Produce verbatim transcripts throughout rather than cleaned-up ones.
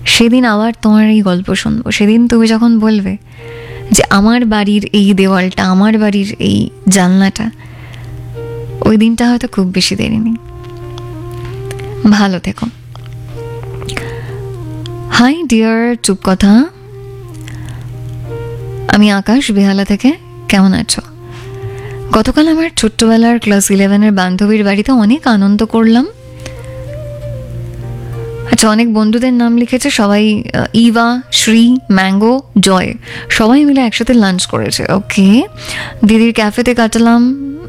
সেদিন আবার তোমার এই গল্প শুনবো। সেদিন তুমি যখন বলবে যে আমার বাড়ির এই দেওয়ালটা, আমার বাড়ির এই জানলাটা, ওই দিনটা হয়তো খুব বেশি দেরি নেই। ভালো থেকো। হাই ডিয়ার চুপ কথা, আমি আকাশ বেহালা থেকে। কেমন আছো? গতকাল আমার ছোট্টবেলার ক্লাস ইলেভেনের বান্ধবীর বাড়িতে অনেক আনন্দ করলাম। আচ্ছা, অনেক বন্ধুদের নাম লিখেছে সবাই, ইভা, শ্রী, ম্যাঙ্গো, জয়, সবাই মিলে একসাথে লাঞ্চ করেছে। ওকে, দিদির ক্যাফেতে কাটালাম,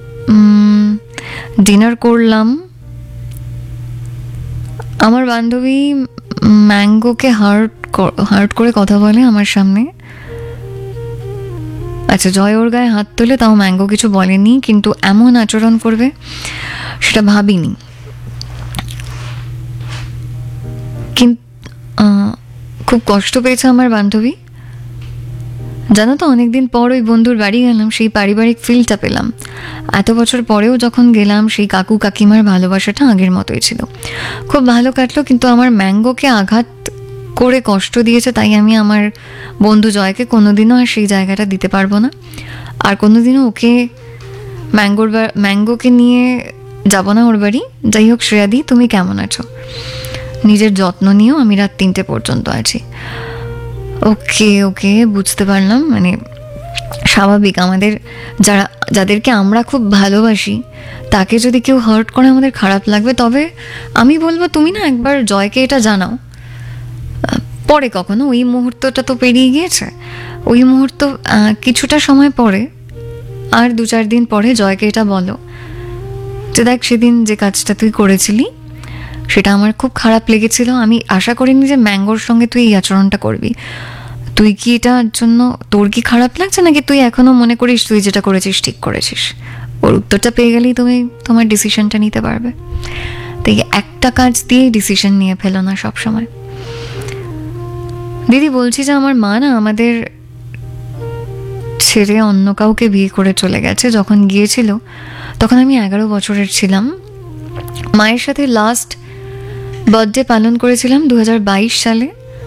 ডিনার করলাম। আমার বান্ধবী ম্যাঙ্গোকে হার্ট হার্ট করে কথা বলে আমার সামনে। আচ্ছা, জয় ওর গায়ে হাত তোলে, তাও ম্যাঙ্গো কিছু বলেনি, কিন্তু এমন আচরণ করবে সেটা ভাবিনি। কিন্তু খুব কষ্ট পেয়েছে আমার বান্ধবী, জানো তো। অনেকদিন পর ওই বন্ধুর বাড়ি গেলাম, সেই পারিবারিক ফিলটা পেলাম। এত বছর পরেও যখন গেলাম, সেই কাকু কাকিমার ভালোবাসাটা আগের মতোই ছিল। খুব ভালো কাটলো। কিন্তু আমার ম্যাঙ্গোকে আঘাত করে কষ্ট দিয়েছে, তাই আমি আমার বন্ধু জয়কে কোনোদিনও আর সেই জায়গাটা দিতে পারবো না। আর কোনোদিনও ওকে ম্যাঙ্গোর ম্যাঙ্গোকে নিয়ে যাব না ওর বাড়ি। যাই হোক শ্রেয়াদি, তুমি কেমন আছো? নিজের যত্ন নিও, আমি রাত তিনটে পর্যন্ত আছি। ওকে ওকে, বুঝতে পারলাম। মানে স্বাভাবিক, আমাদের যারা যাদেরকে আমরা খুব ভালোবাসি তাকে যদি কেউ হার্ট করে আমাদের খারাপ লাগবে। তবে আমি বলবো তুমি না একবার জয়কে এটা জানাও পরে কখনো। ওই মুহূর্তটা তো পেরিয়ে গিয়েছে। ওই মুহূর্ত কিছুটা সময় পরে, আর দু চার দিন পরে জয়কে এটা বলো যে দেখ, সেদিন যে কাজটা তুই করেছিলি সেটা আমার খুব খারাপ লেগেছিল। আমি আশা করিনি যে ম্যাঙ্গোর সঙ্গে তুই এই আচরণটা করবি। তুই কি এটার জন্য, তোর কি খারাপ লাগছে, নাকি তুই এখনো মনে করিস তুই যেটা করেছিস ঠিক করেছিস? ওর উত্তরটা পেয়ে গেলেই তুমি তোমার ডিসিশনটা নিতে পারবে। তাই একটা কাজ দিয়েই ডিসিশন নিয়ে ফেলো না সবসময়। দিদি বলছি যে আমার মা না আমাদের ছেড়ে অন্য কাউকে বিয়ে করে চলে গেছে। যখন গিয়েছিল তখন আমি এগারো বছরের ছিলাম। মায়ের সাথে লাস্ট বার্থডে পালন করেছিলাম দু হাজার বাইশ সালে।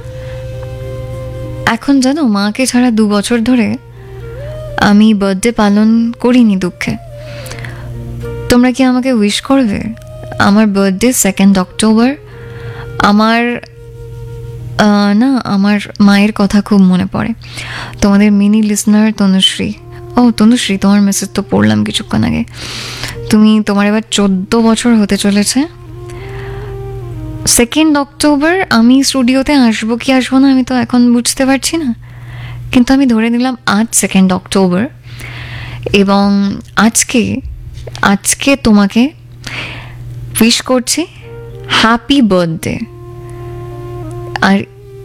এখন জানো, মাকে ছাড়া দু বছর ধরে আমি বার্থডে পালন করিনি দুঃখে। তোমরা কি আমাকে উইশ করবে? আমার বার্থডে সেকেন্ড অক্টোবর। আমার না আমার মায়ের কথা খুব মনে পড়ে। তোমাদের মিনি লিসনার তনুশ্রী। ও তনুশ্রী, তোমার মেসেজ তো পড়লাম কিছুক্ষণ আগে। তুমি, তোমার এবার চোদ্দ বছর হতে চলেছে। সেকেন্ড অক্টোবর আমি স্টুডিওতে আসবো কি আসবো না আমি তো এখন বুঝতে পারছি না, কিন্তু আমি ধরে নিলাম আজ সেকেন্ড অক্টোবর। এবং আজকে আজকে তোমাকে উইশ করছি হ্যাপি বার্থডে। আর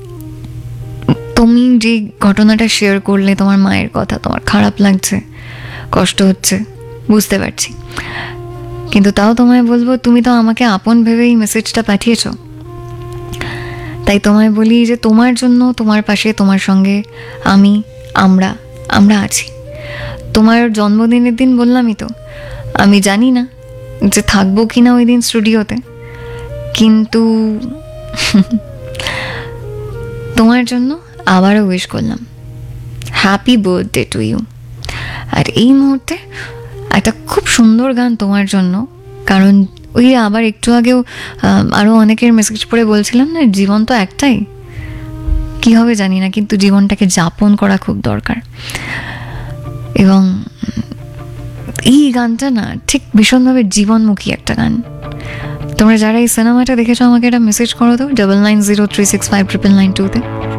তুমি যে ঘটনাটা শেয়ার করলে, তোমার মায়ের কথা, তোমার খারাপ লাগছে, কষ্ট হচ্ছে, বুঝতে পারছি। কিন্তু তাও তোমায় বলবো, তুমি তো আমাকে আপন ভেবেই মেসেজটা পাঠিয়েছো। তাই তোমায় বলি যে তোমার জন্য, তোমার পাশে, তোমার সঙ্গে আমি, আমরা আমরা আছি। তোমার জন্মদিনের দিন বললামই তো, আমি জানি না যে থাকবো কিনা ওই দিন স্টুডিওতে, কিন্তু তোমার জন্য আবারও উইশ করলাম হ্যাপি বার্থডে টু ইউ। আর এই মুহূর্তে একটা খুব সুন্দর গান তোমার জন্য, কারণ ওই আবার একটু আগেও আরও অনেকের মেসেজ পড়ে বলছিলাম না, জীবন তো একটাই, কি হবে জানি না, কিন্তু জীবনটাকে যাপন করা খুব দরকার। এবং এই গানটা না ঠিক ভীষণভাবে জীবনমুখী একটা গান। তোমরা যারা এই সিনেমাটা দেখেছো আমাকে একটা মেসেজ করো তো, double nine zero three six five triple nine টুতে।